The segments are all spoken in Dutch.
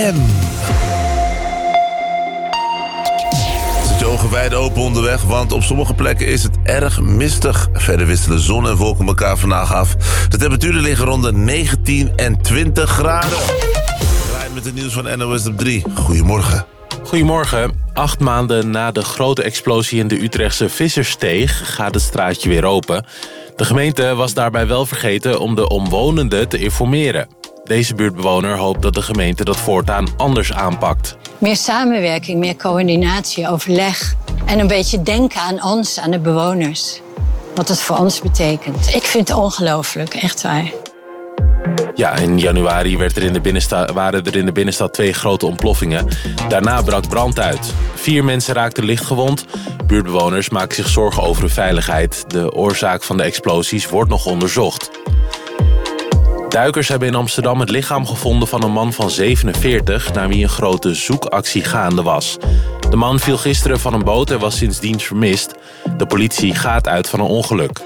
Zet je ogen wijd open onderweg, want op sommige plekken is het erg mistig. Verder wisselen zon en wolken elkaar vandaag af. De temperaturen liggen rond de 19 en 20 graden. Draai met het nieuws van NOS op 3. Goedemorgen. Goedemorgen. 8 maanden na de grote explosie in de Utrechtse Visserssteeg gaat het straatje weer open. De gemeente was daarbij wel vergeten om de omwonenden te informeren. Deze buurtbewoner hoopt dat de gemeente dat voortaan anders aanpakt. Meer samenwerking, meer coördinatie, overleg. En een beetje denken aan ons, aan de bewoners. Wat het voor ons betekent. Ik vind het ongelooflijk, echt waar. Ja, in januari waren er in de binnenstad 2 grote ontploffingen. Daarna brak brand uit. 4 mensen raakten lichtgewond. Buurtbewoners maken zich zorgen over hun veiligheid. De oorzaak van de explosies wordt nog onderzocht. Duikers hebben in Amsterdam het lichaam gevonden van een man van 47... naar wie een grote zoekactie gaande was. De man viel gisteren van een boot en was sindsdien vermist. De politie gaat uit van een ongeluk.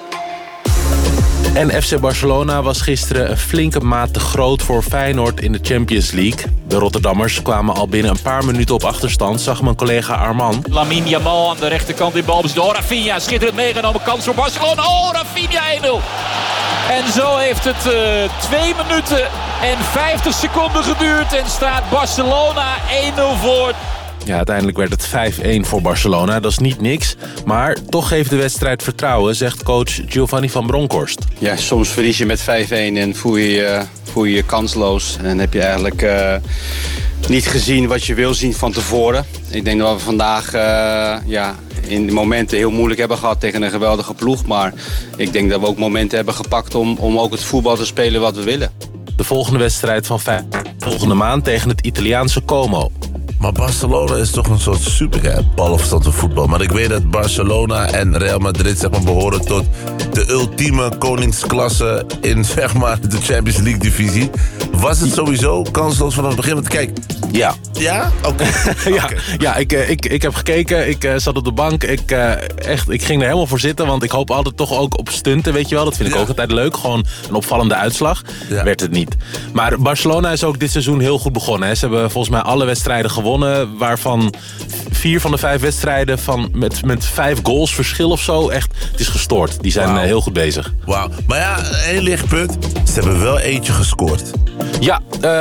En FC Barcelona was gisteren een flinke maat te groot voor Feyenoord in de Champions League. De Rotterdammers kwamen al binnen een paar minuten op achterstand, zag mijn collega Arman. Lamine Yamal aan de rechterkant in balbezit. Oh, Rafinha, schitterend meegenomen, kans voor Barcelona. Oh, Rafinha 1-0. En zo heeft het 2 minuten en 50 seconden geduurd en staat Barcelona 1-0 voor. Ja, uiteindelijk werd het 5-1 voor Barcelona. Dat is niet niks, maar toch geeft de wedstrijd vertrouwen, zegt coach Giovanni van Bronckhorst. Ja, soms verlies je met 5-1 en voel je je kansloos. En heb je eigenlijk niet gezien wat je wil zien van tevoren. Ik denk dat we vandaag in de momenten heel moeilijk hebben gehad tegen een geweldige ploeg. Maar ik denk dat we ook momenten hebben gepakt om ook het voetbal te spelen wat we willen. De volgende wedstrijd van volgende maand tegen het Italiaanse Como. Maar Barcelona is toch een soort ballenverstand van voetbal. Maar ik weet dat Barcelona en Real Madrid behoren tot de ultieme koningsklasse in de Champions League divisie. Was het sowieso kansloos vanaf het begin? Want kijk, ja. Ja? Oké. Ja, ik heb gekeken. Ik zat op de bank. Ik ging er helemaal voor zitten. Want ik hoop altijd toch ook op stunten, weet je wel. Dat vind ik ook altijd leuk. Gewoon een opvallende uitslag. Ja. Werd het niet. Maar Barcelona is ook dit seizoen heel goed begonnen. Hè. Ze hebben volgens mij alle wedstrijden gewonnen. Waarvan 4 van de 5 wedstrijden met 5 goals verschil of zo. Echt, het is gestoord. Die zijn heel goed bezig. Wauw. Maar ja, 1 lichtpunt. Ze hebben wel eentje gescoord. Ja.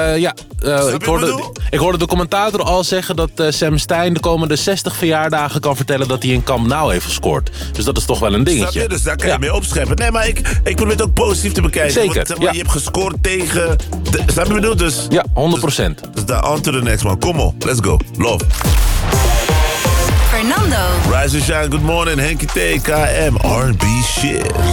Ik hoorde de commentator al zeggen dat Sam Stein de komende 60 verjaardagen kan vertellen dat hij in Camp Nou heeft gescoord. Dus dat is toch wel een dingetje. Snap je? Dus daar kan je mee opscheppen. Nee, maar ik probeer het ook positief te bekijken. Zeker. Want, je hebt gescoord tegen... Snap je wat ik bedoel? Dus, ja, 100%. Dus daar on to the next one. Kom op, let's go. Love. Fernando. Rise and shine, good morning. Henkie T, KM, R&B shit.